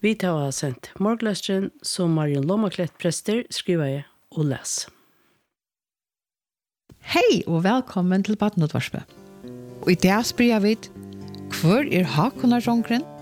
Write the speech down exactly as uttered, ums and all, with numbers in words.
Vi tar sendt morgløsteren som Marion Lommaklett prester skriver jeg og les. Hei og velkommen til Badnotvarspe. Og i dag spør jeg vidt, hvor er hakonarsjongren?